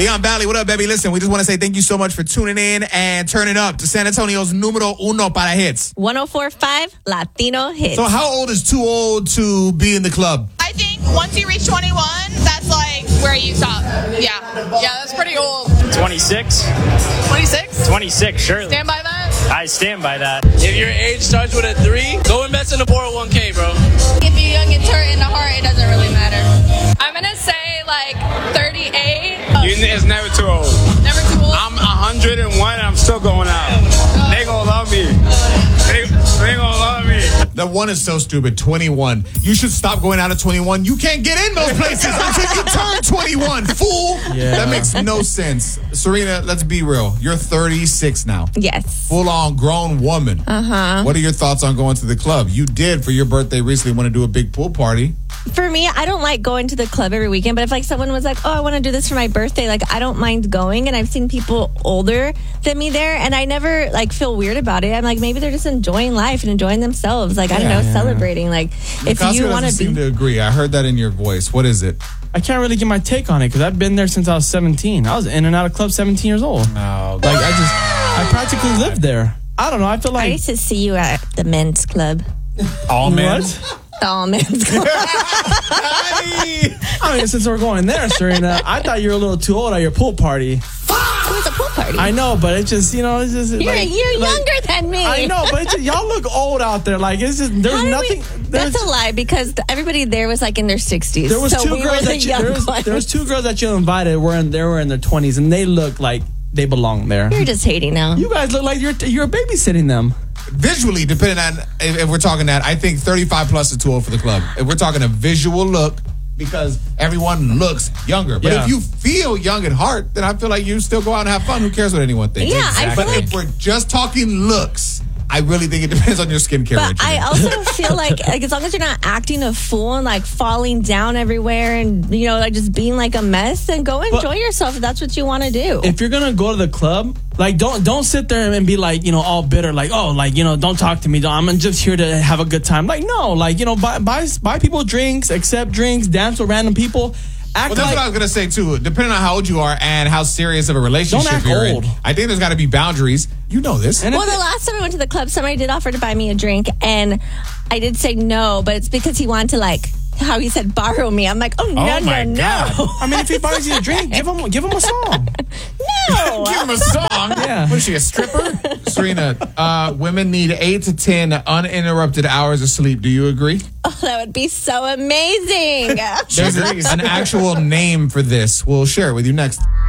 Leon Valley, what up, baby? Listen, we just want to say thank you so much for tuning in and turning up to San Antonio's número uno para hits. 104.5 Latino Hits. So how old is too old to be in the club? I think once you reach 21, that's like where you stop. Yeah, that's pretty old. 26? 26? 26, surely. Stand by that? I stand by that. If your age starts with a 3, go invest in a 401k, bro. If you're young and turn in the heart, it doesn't really matter. I'm gonna say like 38. It's never too old. Never too old. I'm 101 and I'm still going out. They gonna love me. They gonna love me. The one is so stupid. 21. You should stop going out at 21. You can't get in those places until you turn 21. Fool. Yeah. That makes no sense. Serena, let's be real. You're 36 now. Yes. Full-on grown woman. What are your thoughts on going to the club? You did, for your birthday recently, want to do a big pool party. For me, I don't like going to the club every weekend, but if like someone was like, oh, I want to do this for my birthday, like I don't mind going. And I've seen people older than me there, and I never like feel weird about it. I'm like, maybe they're just enjoying life and enjoying themselves. Like, I don't know, celebrating. Like, if you want to be. Seem to agree. I heard that in your voice. What is it? I can't really get my take on it because I've been there since I was 17. I was in and out of clubs 17 years old. Oh, Like, I practically lived there. I don't know. I feel I like. used to see you at the men's club. all men. What? The all men's club. I mean, since we're going there, Serena, I thought you were a little too old at your pool party. It was a pool party. I know, but it's just, it's just. You're younger than me. I know, but it's just, y'all look old out there. Like, it's just, there's nothing. That's a lie because everybody there was like in their 60s. There was so two we girls were the that you, young there, was, ones. there was two girls that you invited. They were in their 20s, and they look like they belong there. You're just hating now. You guys look like you're babysitting them. Visually, depending on if we're talking that, I think 35 plus is too old for the club. If we're talking a visual look, because everyone looks younger. But Yeah. if you feel young at heart, then I feel like you still go out and have fun. Who cares what anyone thinks? Yeah, I feel But like- if we're just talking looks, I really think it depends on your skincare But regimen. I also feel like as long as you're not acting a fool and like falling down everywhere and like just being like a mess, then go enjoy yourself if that's what you want to do. If you're gonna go to the club, like don't sit there and be like all bitter, like don't talk to me. I'm just here to have a good time. Like no, like buy people drinks, accept drinks, dance with random people. Act Well, that's like, what I was going to say, too. Depending on how old you are and how serious of a relationship Don't act you're old. in, I think there's got to be boundaries. You know this. And Well, the last time I went to the club, somebody did offer to buy me a drink, and I did say no, but it's because he wanted to, like, how he said, borrow me. I'm like, oh, no, my no, God. no. I mean, if he buys you a drink, give him a song. No. Give him a song. Yeah. What is she, a stripper? Serena, women need 8 to 10 uninterrupted hours of sleep. Do you agree? Oh, that would be so amazing. There's an actual name for this. We'll share it with you next.